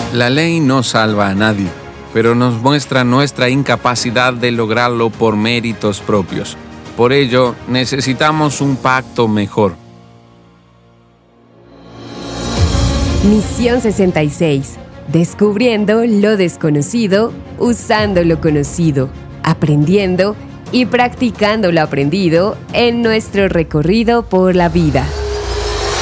La ley no salva a nadie, pero nos muestra nuestra incapacidad de lograrlo por méritos propios. Por ello, necesitamos un pacto mejor. Misión 66. Descubriendo lo desconocido, usando lo conocido, aprendiendo y practicando lo aprendido en nuestro recorrido por la vida.